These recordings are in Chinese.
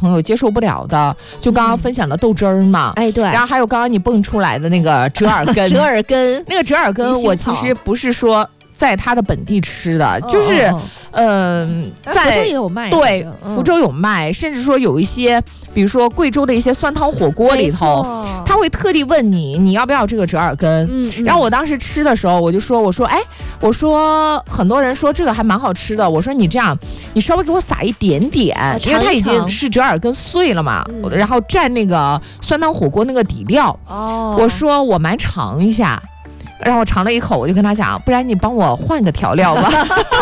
朋友接受不了的，就刚刚分享的豆汁儿嘛， 哎对， 然后还有刚刚你蹦出来的那个折耳根， 折耳根， 那个折耳根我其实不是说在它的本地吃的，就是在福州也有卖， 对，福州有卖，甚至说有一些，比如说贵州的一些酸汤火锅里头，他会特地问你要不要这个折耳根。然后我当时吃的时候，我说很多人说这个还蛮好吃的，我说你这样，你稍微给我撒一点点，因为它已经是折耳根碎了嘛，然后蘸那个酸汤火锅那个底料。我说我蛮尝一下。然后我尝了一口，我就跟他讲，不然你帮我换个调料吧。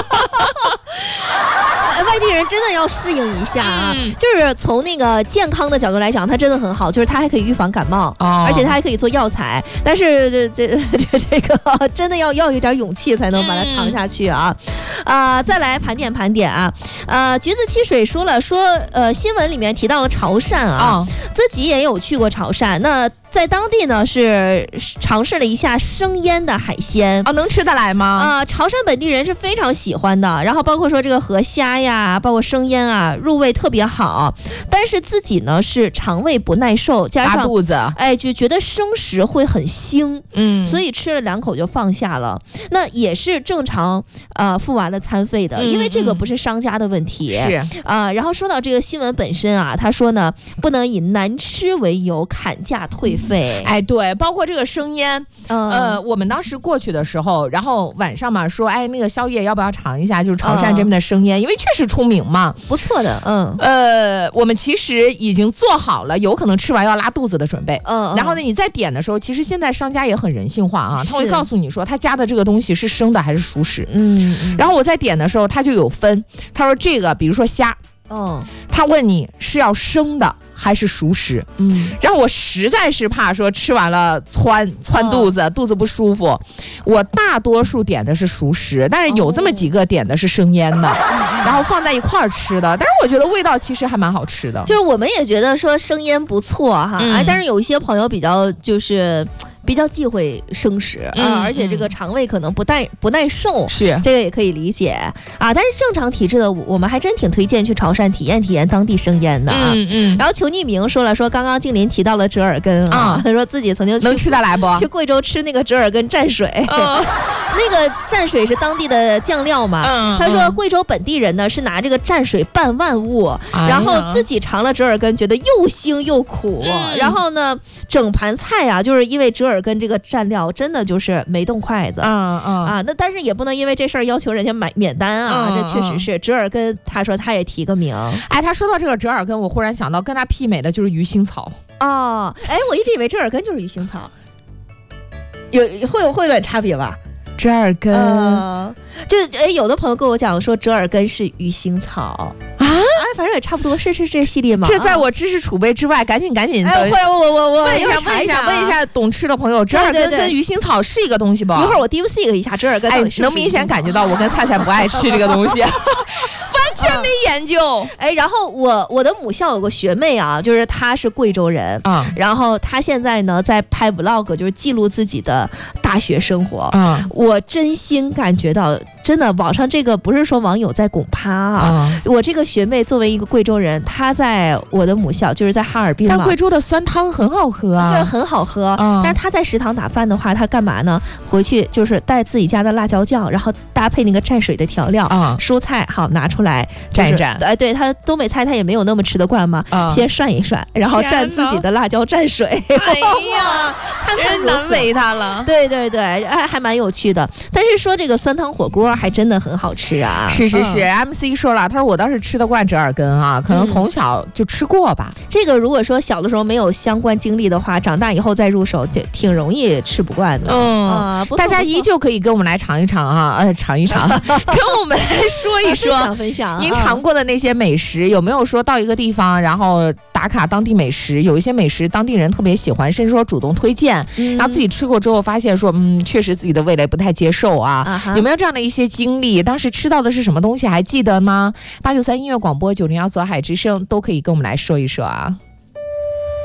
外地人真的要适应一下啊，就是从那个健康的角度来讲，它真的很好，就是它还可以预防感冒，而且它还可以做药材。但是这个真的要有点勇气才能把它尝下去啊。再来盘点啊。橘子汽水说新闻里面提到了潮汕啊，自己也有去过潮汕，那在当地呢是尝试了一下生腌的海鲜能吃得来吗？ 潮汕本地人是非常喜欢的，然后包括说这个河虾呀，包括生腌啊，入味特别好。但是自己呢是肠胃不耐受，加上拉肚子， 就觉得生食会很腥，所以吃了2口就放下了。那也是正常付完了餐费的，因为这个不是商家的问题。 是然后说到这个新闻本身啊，他说呢不能以难吃为由砍价退费。 对，包括这个生腌，我们当时过去的时候，然后晚上嘛说，那个宵夜要不要尝一下？就是潮汕这边的生腌，因为确实出名嘛， 不错的。 我们其实已经做好了有可能吃完要拉肚子的准备。然后呢，你在点的时候，其实现在商家也很人性化啊，他会告诉你说他加的这个东西是生的还是熟食。然后我在点的时候，他就有分，他说这个比如说虾，他问你是要生的还是熟食。然后我实在是怕说吃完了窜肚子，肚子不舒服，我大多数点的是熟食，但是有这么几个点的是生腌的，然后放在一块儿吃的，但是我觉得味道其实还蛮好吃的。 就是我们也觉得说生腌不错哈，但是有一些朋友比较忌讳生食而且这个肠胃可能不耐受， 是这个也可以理解啊。但是正常体质的我们还真挺推荐去潮汕体验当地生腌的啊。然后求匿名说刚刚静林提到了折耳根啊，他说自己曾经能吃得来不？去贵州吃那个折耳根蘸水，那个蘸水是当地的酱料嘛。他说贵州本地人呢是拿这个蘸水拌万物，然后自己尝了折耳根，觉得又腥又苦。然后呢，整盘菜啊，就是因为折耳根这个蘸料真的就是没动筷子。那但是也不能因为这事儿要求人家免单啊。这确实是折耳根，他说他也提个名。 他说到这个折耳根，我忽然想到跟他媲美的就是鱼腥草。 我一直以为折耳根就是鱼腥草，会有点差别吧？ 折耳根， 有的朋友跟我讲说折耳根是鱼腥草反正也差不多，是这系列吗？ 这在我知识储备之外，赶紧或者我问一下懂吃的朋友，折耳根跟鱼腥草是一个东西不？ 一会儿我 deep-seek 一下折耳根到底是不是。 能明显感觉到我跟菜不爱吃这个东西。完全没研究。 然后我的母校有个学妹啊，就是她是贵州人然后她现在呢在拍 vlog， 就是记录自己的大学生活我真心感觉到，真的网上这个不是说网友在拱趴我这个学妹作为一个贵州人，她在我的母校就是在哈尔滨嘛， 但贵州的酸汤很好喝就是很好喝但是她在食堂打饭的话，她干嘛呢？回去就是带自己家的辣椒酱，然后搭配那个蘸水的调料蔬菜好拿出来蘸一蘸。 对，她东北菜她也没有那么吃得惯嘛先涮一涮，然后蘸自己的辣椒蘸水。餐难为她了。 对，还蛮有趣的。但是说这个酸汤火锅还真的很好吃啊。 是MC 说了，他说我倒是吃得惯折耳根可能从小就吃过吧。 这个如果说小的时候没有相关经历的话，长大以后再入手挺容易吃不惯的。 大家依旧可以跟我们来尝一尝尝一尝，跟我们来说一说分享您尝过的那些美食，有没有说到一个地方然后打卡当地美食，有一些美食当地人特别喜欢，甚至说主动推荐然后自己吃过之后发现说确实自己的味蕾不太接受有没有这样的一些经历？当时吃到的是什么东西还记得吗？893音乐广播901左海之声都可以跟我们来说一说